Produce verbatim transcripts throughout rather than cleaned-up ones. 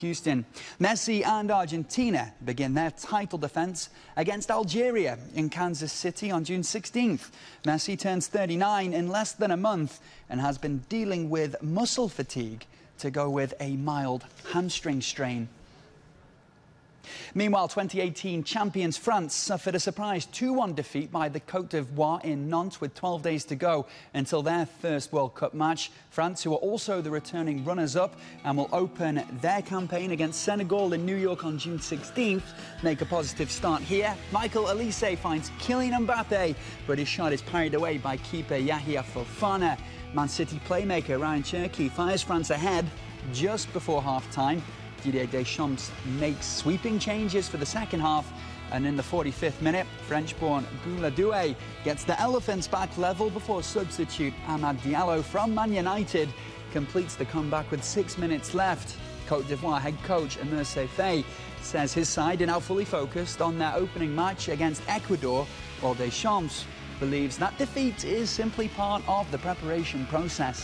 Houston. Messi and Argentina begin their title defense against Algeria in Kansas City on June sixteenth. Messi turns thirty-nine in less than a month and has been dealing with muscle fatigue to go with a mild hamstring strain. Meanwhile, twenty eighteen champions France suffered a surprise two one defeat by the Côte d'Ivoire in Nantes with twelve days to go until their first World Cup match. France, who are also the returning runners-up and will open their campaign against Senegal in New York on June sixteenth, make a positive start here. Michael Olise finds Kylian Mbappe, but his shot is parried away by keeper Yahia Fofana. Man City playmaker Ryan Cherki fires France ahead just before half-time. Didier Deschamps makes sweeping changes for the second half, and in the forty-fifth minute, French-born Boula Doué gets the Elephants back level before substitute Amad Diallo from Man United completes the comeback with six minutes left. Côte d'Ivoire head coach Emer Sefé says his side are now fully focused on their opening match against Ecuador, while Deschamps believes that defeat is simply part of the preparation process.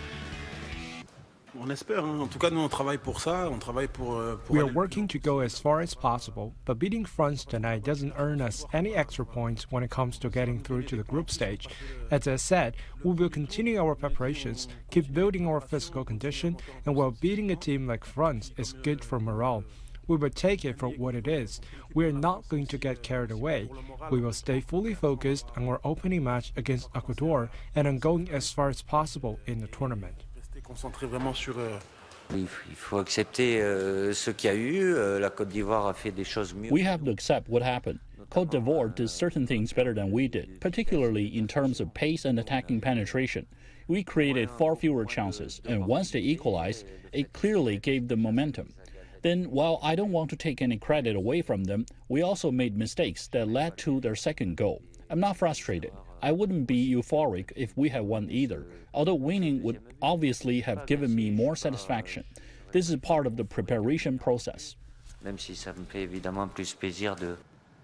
On espère, hein. En tout cas, nous on travaille pour ça. On travaille pour, pour we are working to go as far as possible, but beating France tonight doesn't earn us any extra points when it comes to getting through to the group stage. As I said, we will continue our preparations, keep building our physical condition, and while beating a team like France is good for morale, we will take it for what it is. We are not going to get carried away. We will stay fully focused on our opening match against Ecuador and on going as far as possible in the tournament. Concentré vraiment sur. Il faut accepter ce qu'il y a eu. La Côte d'Ivoire a fait des choses mieux. We have to accept what happened. Côte d'Ivoire did certain things better than we did, particularly in terms of pace and attacking penetration. We created far fewer chances, and once they equalized, it clearly gave them momentum. Then, while I don't want to take any credit away from them, we also made mistakes that led to their second goal. I'm not frustrated. I wouldn't be euphoric if we had won either, although winning would obviously have given me more satisfaction. This is part of the preparation process. Même si ça me fait évidemment plus plaisir de.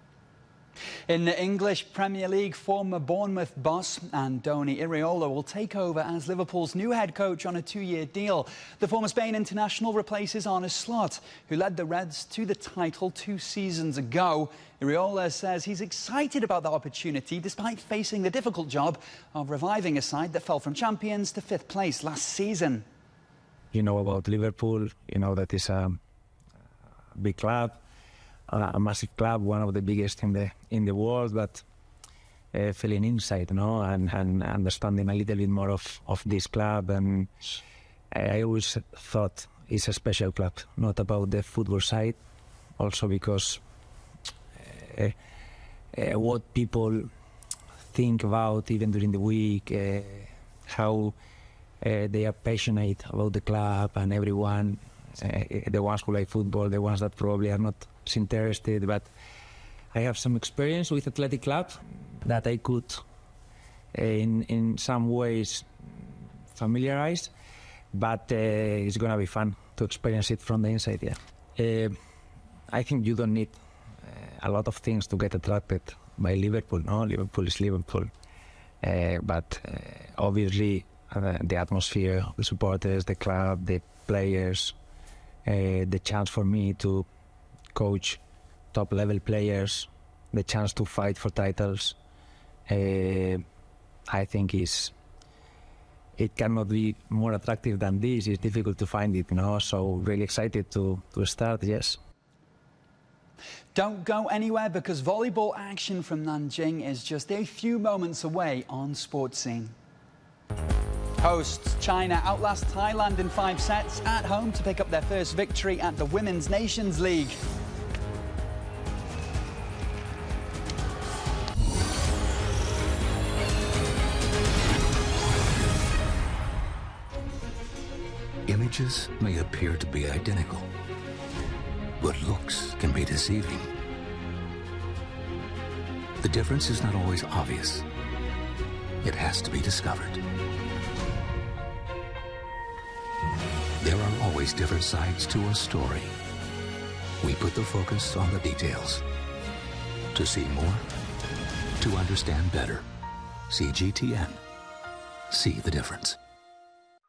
In the English Premier League, former Bournemouth boss Andoni Iraola will take over as Liverpool's new head coach on a two-year deal. The former Spain international replaces Arne Slot, who led the Reds to the title two seasons ago. Iraola says he's excited about the opportunity despite facing the difficult job of reviving a side that fell from champions to fifth place last season. You know about Liverpool, you know that it's a big club. Uh, a massive club, one of the biggest in the in the world, but uh, feeling inside, you know, and, and understanding a little bit more of, of this club. And I always thought it's a special club, not about the football side, also because uh, uh, what people think about even during the week, uh, how uh, they are passionate about the club and everyone, uh, the ones who like football, the ones that probably are not interested, but I have some experience with Athletic Club that I could uh, in in some ways familiarize, but uh, it's gonna be fun to experience it from the inside. Yeah, uh, I think you don't need uh, a lot of things to get attracted by Liverpool. No, Liverpool is Liverpool, uh, but uh, obviously uh, the atmosphere, the supporters, the club, the players, uh, the chance for me to coach top-level players, the chance to fight for titles, uh, I think is it cannot be more attractive than this. It's difficult to find it, you know, so really excited to, to start, yes. Don't go anywhere because volleyball action from Nanjing is just a few moments away on Sportscene. Hosts China outlast Thailand in five sets at home to pick up their first victory at the Women's Nations League. Images may appear to be identical, but looks can be deceiving. The difference is not always obvious. It has to be discovered. There are always different sides to a story. We put the focus on the details. To see more, to understand better, C G T N. See the difference.